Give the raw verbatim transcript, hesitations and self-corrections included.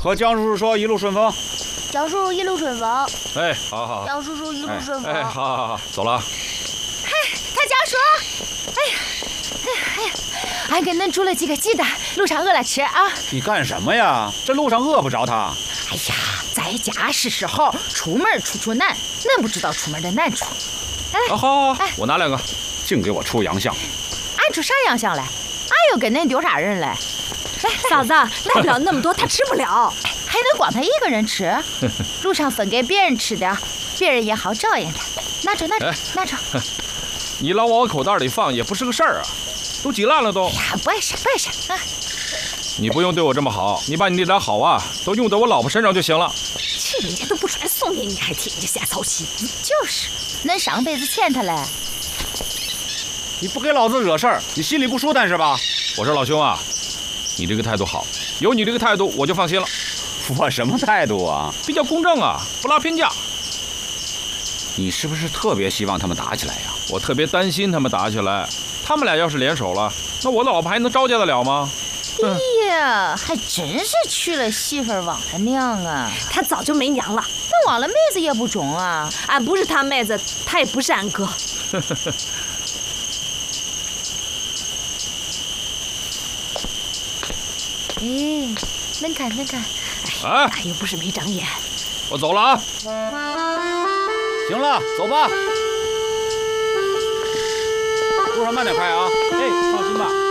和江叔叔说一路顺风。 江叔叔一路顺风。 哎，好好好。 江叔叔一路顺风。 哎，好好好，走了。 哎，他江叔，哎呀，哎呀哎呀，俺给恁煮了几个鸡蛋，路上饿了吃啊。 你干什么呀？这路上饿不着他。 哎呀，在家是时候，出门处处难，恁不知道出门的难处。哎， 啊，好，好， 哎， 我拿两个。 净给我出洋相。 俺出啥洋相来？俺又跟恁丢啥人来？ 哎，嫂子，带不了那么多，他吃不了。 还能光他一个人吃？路上分给别人吃的，别人也好照应他。拿着，拿着，拿着。 你老往我口袋里放也不是个事儿啊，都挤烂了都。 哎呀，不碍事，不碍事啊。 你不用对我这么好，你把你那点好啊，都用在我老婆身上就行了。 这人家都不出来送你，你还替人家瞎操心。 就是，恁上辈子欠他嘞。 你不给老子惹事儿，你心里不舒坦是吧？ 我说老兄啊，你这个态度好，有你这个态度我就放心了。 我什么态度啊？ 比较公正啊，不拉偏架。 你是不是特别希望他们打起来呀？ 我特别担心他们打起来，他们俩要是联手了，那我的老婆还能招架得了吗？ 哎呀，还真是娶了媳妇儿忘了娘啊！ 他早就没娘了， 那忘了妹子也不中啊！ 俺不是他妹子，他也不是俺哥。 哎，恁看恁看， 哎，俺又不是没长眼。 我走了啊！ 行了，走吧。路上慢点开啊！ 哎，放心吧。